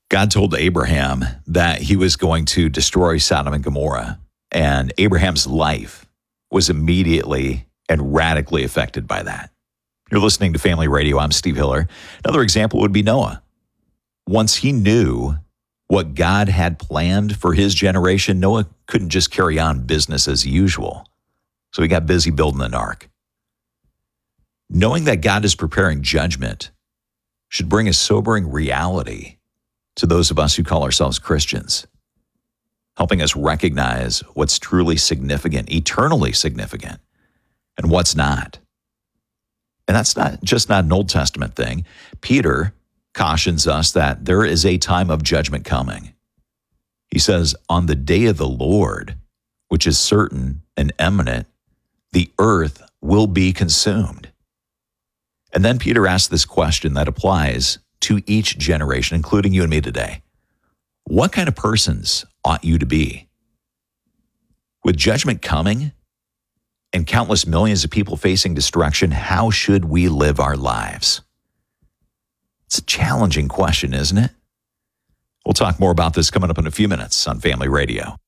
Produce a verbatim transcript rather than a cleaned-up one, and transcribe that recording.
God told Abraham that he was going to destroy Sodom and Gomorrah, and Abraham's life was immediately and radically affected by that. You're listening to Family Radio. I'm Steve Hiller. Another example would be Noah. Once he knew what God had planned for his generation, Noah couldn't just carry on business as usual. So he got busy building an ark. Knowing that God is preparing judgment should bring a sobering reality to those of us who call ourselves Christians, helping us recognize what's truly significant, eternally significant, and what's not. And that's not just not an Old Testament thing. Peter cautions us that there is a time of judgment coming. He says, on the day of the Lord, which is certain and imminent, the earth will be consumed. And then Peter asks this question that applies to each generation, including you and me today. What kind of persons ought you to be? With judgment coming and countless millions of people facing destruction, how should we live our lives? It's a challenging question, isn't it? We'll talk more about this coming up in a few minutes on Family Radio.